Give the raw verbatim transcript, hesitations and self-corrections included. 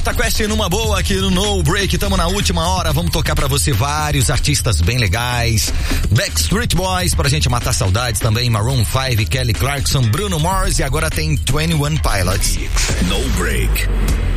Tá Quest numa boa aqui no No Break, tamo na última hora, vamos tocar pra você vários artistas bem legais, Backstreet Boys pra gente matar saudades também, Maroon five, Kelly Clarkson, Bruno Mars e agora tem twenty one Pilots. No Break.